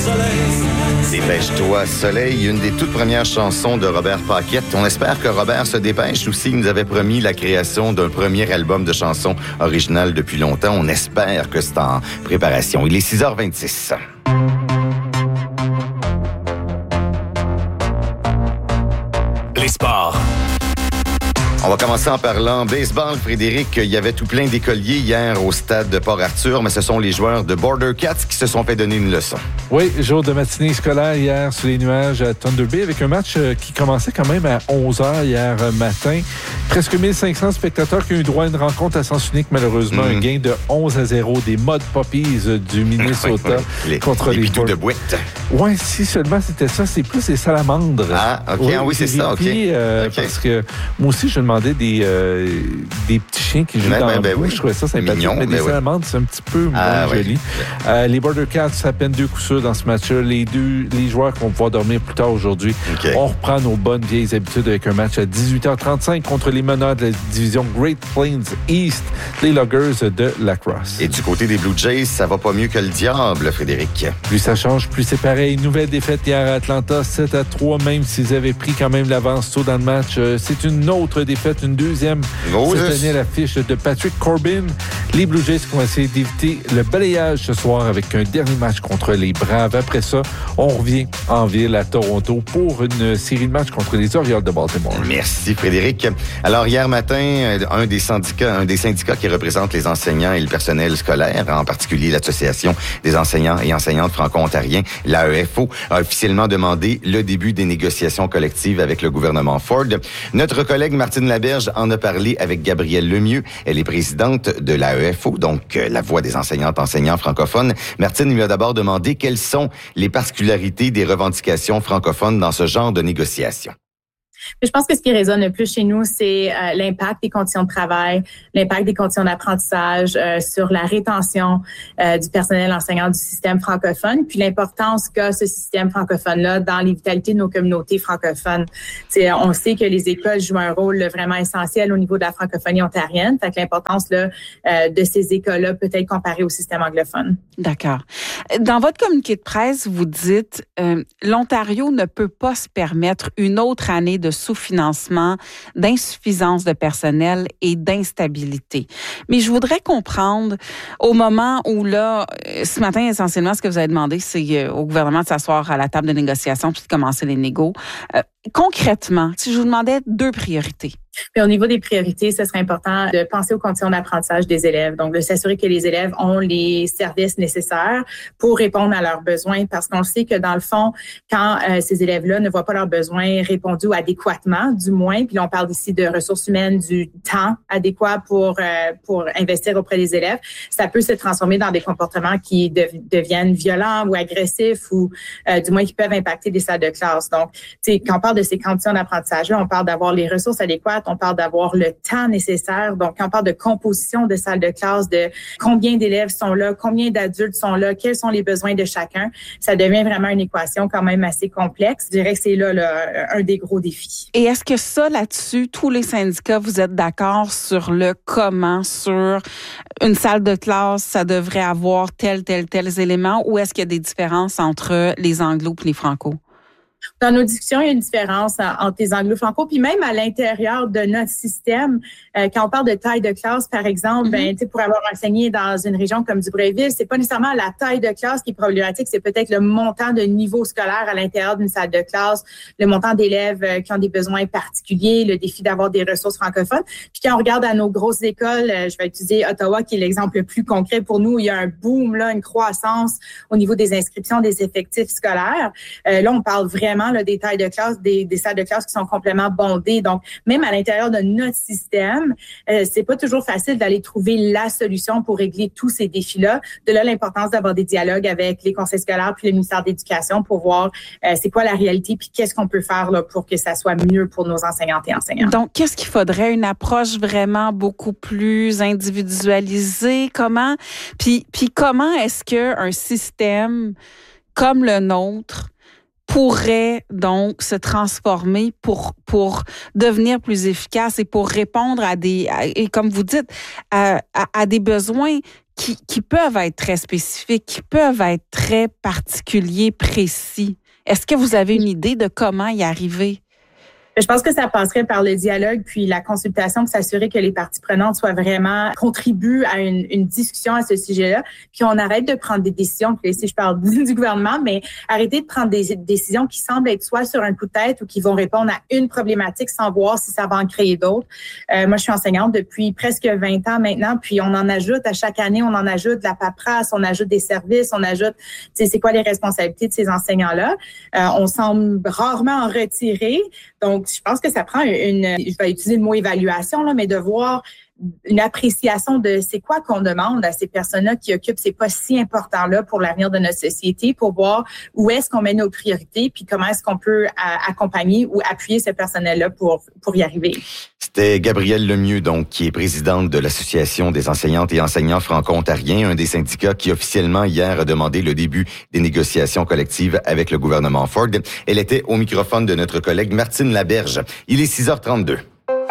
Dépêche-toi, Soleil, une des toutes premières chansons de Robert Paquette. On espère que Robert se dépêche aussi. Il nous avait promis la création d'un premier album de chansons originales depuis longtemps. On espère que c'est en préparation. Il est 6h26. Les sports. On va commencer en parlant baseball. Frédéric, il y avait tout plein d'écoliers hier au stade de Port-Arthur, mais ce sont les joueurs de Border Cats qui se sont fait donner une leçon. Oui, jour de matinée scolaire hier sous les nuages à Thunder Bay avec un match qui commençait quand même à 11h hier matin. Presque 1500 spectateurs qui ont eu droit à une rencontre à sens unique, malheureusement. Un gain de 11-0 des Mud Puppies du Minnesota contre les pitous de boîte. Oui, si seulement c'était ça. C'est plus les salamandres. Ah, OK. Oui, c'est ça. OK. Parce que moi aussi, je demandais des petits chiens qui jouent dans le bois. Oui. Je trouvais ça sympathique. Mignon, mais des salamandres, c'est un petit peu moins joli. Les Border Cats, à peine 2 coups sûrs dans ce match-là. Les joueurs qui vont pouvoir dormir plus tard aujourd'hui. Okay. On reprend nos bonnes vieilles habitudes avec un match à 18h35 contre les meneurs de la division Great Plains East, les Loggers de La Crosse. Et du côté des Blue Jays, ça va pas mieux que le diable, Frédéric. Plus ça change, plus c'est pareil. Nouvelle défaite hier à Atlanta, 7-3, même s'ils avaient pris quand même l'avance tôt dans le match. C'est une autre défaite, une deuxième cette année à l'affiche de Patrick Corbin. Les Blue Jays vont essayer d'éviter le balayage ce soir avec un dernier match contre les Braves. Après ça, on revient en ville à Toronto pour une série de matchs contre les Orioles de Baltimore. Merci, Frédéric. Alors, hier matin, un des syndicats qui représente les enseignants et le personnel scolaire, en particulier l'Association des enseignants et enseignantes franco-ontariens, l'AEFO, a officiellement demandé le début des négociations collectives avec le gouvernement Ford. Notre collègue Martine Laberge en a parlé avec Gabrielle Lemieux. Elle est présidente de l'AEFO, donc la voix des enseignants francophones. Martine lui a d'abord demandé quelles sont les particularités des revendications francophones dans ce genre de négociations. Je pense que ce qui résonne le plus chez nous, c'est l'impact des conditions de travail, l'impact des conditions d'apprentissage sur la rétention du personnel enseignant du système francophone, puis l'importance qu'a ce système francophone-là dans les vitalités de nos communautés francophones. On sait que les écoles jouent un rôle vraiment essentiel au niveau de la francophonie ontarienne, fait que l'importance là, de ces écoles-là peut être comparée au système anglophone. D'accord. Dans votre communiqué de presse, vous dites l'Ontario ne peut pas se permettre une autre année de sous-financement, d'insuffisance de personnel et d'instabilité. Mais je voudrais comprendre, au moment où là, ce matin, essentiellement, ce que vous avez demandé, c'est au gouvernement de s'asseoir à la table de négociation puis de commencer les négos. Concrètement, si je vous demandais 2 priorités. Puis au niveau des priorités, ce serait important de penser aux conditions d'apprentissage des élèves. Donc, de s'assurer que les élèves ont les services nécessaires pour répondre à leurs besoins. Parce qu'on sait que dans le fond, quand ces élèves-là ne voient pas leurs besoins répondus adéquatement, du moins, puis là, on parle ici de ressources humaines, du temps adéquat pour investir auprès des élèves, ça peut se transformer dans des comportements qui deviennent violents ou agressifs ou du moins qui peuvent impacter des salles de classe. Donc, quand on parle de ces conditions d'apprentissage-là, on parle d'avoir les ressources adéquates, on parle d'avoir le temps nécessaire. Donc, quand on parle de composition de salles de classe, de combien d'élèves sont là, combien d'adultes sont là, quels sont les besoins de chacun, ça devient vraiment une équation quand même assez complexe. Je dirais que c'est là un des gros défis. Et est-ce que ça, là-dessus, tous les syndicats, vous êtes d'accord sur le comment, sur une salle de classe, ça devrait avoir tels éléments, ou est-ce qu'il y a des différences entre les anglos et les franco? Dans nos discussions, il y a une différence entre les anglo-franco, puis même à l'intérieur de notre système. Quand on parle de taille de classe, par exemple, pour avoir enseigné dans une région comme Dubreuilville, c'est pas nécessairement la taille de classe qui est problématique, c'est peut-être le montant de niveau scolaire à l'intérieur d'une salle de classe, le montant d'élèves qui ont des besoins particuliers, le défi d'avoir des ressources francophones. Puis quand on regarde à nos grosses écoles, je vais utiliser Ottawa qui est l'exemple le plus concret pour nous, il y a un boom, là, une croissance au niveau des inscriptions des effectifs scolaires. Là, on parle vraiment là, des tailles de classe, des salles de classe qui sont complètement bondées. Donc, même à l'intérieur de notre système, c'est pas toujours facile d'aller trouver la solution pour régler tous ces défis-là. De là, l'importance d'avoir des dialogues avec les conseils scolaires puis le ministère de l'Éducation pour voir c'est quoi la réalité puis qu'est-ce qu'on peut faire là, pour que ça soit mieux pour nos enseignantes et enseignants. Donc, qu'est-ce qu'il faudrait? Une approche vraiment beaucoup plus individualisée? Comment? Puis comment est-ce qu'un système comme le nôtre pourrait donc se transformer pour devenir plus efficace et pour répondre à des, et comme vous dites, à des besoins qui peuvent être très spécifiques, qui peuvent être très particuliers, précis. Est-ce que vous avez une idée de comment y arriver? Je pense que ça passerait par le dialogue puis la consultation pour s'assurer que les parties prenantes soient vraiment contribuent à une discussion à ce sujet-là. Puis on arrête de prendre des décisions, puis si je parle du gouvernement, mais arrêter de prendre des décisions qui semblent être soit sur un coup de tête ou qui vont répondre à une problématique sans voir si ça va en créer d'autres. Moi, je suis enseignante depuis presque 20 ans maintenant, puis on en ajoute à chaque année, on en ajoute de la paperasse, on ajoute des services, on ajoute, c'est quoi les responsabilités de ces enseignants-là. On semble rarement en retirer. Donc, je pense que ça prend je vais utiliser le mot évaluation, là, mais de voir une appréciation de c'est quoi qu'on demande à ces personnes-là qui occupent ces postes si importants-là pour l'avenir de notre société, pour voir où est-ce qu'on met nos priorités, puis comment est-ce qu'on peut accompagner ou appuyer ce personnel-là pour y arriver. C'était Gabrielle Lemieux, donc, qui est présidente de l'Association des enseignantes et enseignants franco-ontariens, un des syndicats qui officiellement hier a demandé le début des négociations collectives avec le gouvernement Ford. Elle était au microphone de notre collègue Martine Laberge. Il est 6h32.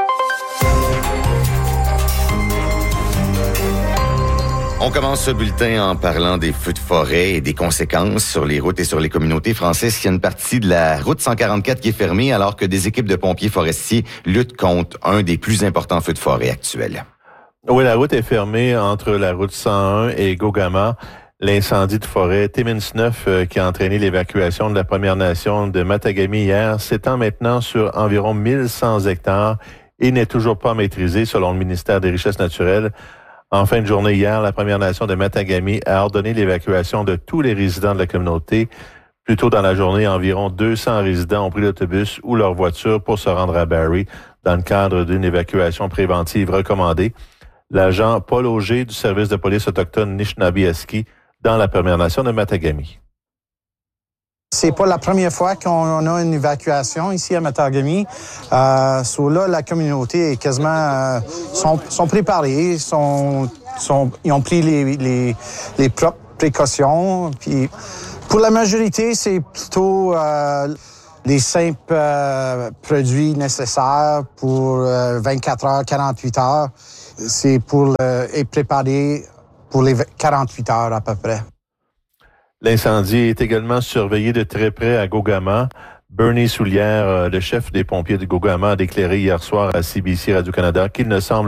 On commence ce bulletin en parlant des feux de forêt et des conséquences sur les routes et sur les communautés françaises. Il y a une partie de la route 144 qui est fermée alors que des équipes de pompiers forestiers luttent contre un des plus importants feux de forêt actuels. Oui, la route est fermée entre la route 101 et Gogama. L'incendie de forêt Timmins 9 qui a entraîné l'évacuation de la Première Nation de Matagami hier s'étend maintenant sur environ 1100 hectares et n'est toujours pas maîtrisé selon le ministère des Richesses naturelles. En fin de journée hier, la Première Nation de Matagami a ordonné l'évacuation de tous les résidents de la communauté. Plus tôt dans la journée, environ 200 résidents ont pris l'autobus ou leur voiture pour se rendre à Barrie dans le cadre d'une évacuation préventive recommandée. L'agent Paul Auger du service de police autochtone Nishnabie-Aski dans la Première Nation de Matagami. C'est pas la première fois qu'on a une évacuation ici à Matagami. Là, la communauté est quasiment sont préparés, ils ont pris les propres précautions. Puis pour la majorité, c'est plutôt les simples produits nécessaires pour 24 heures, 48 heures. C'est pour être préparé pour les 48 heures à peu près. L'incendie est également surveillé de très près à Gogama. Bernie Soulière, le chef des pompiers de Gogama, a déclaré hier soir à CBC Radio-Canada qu'il ne semble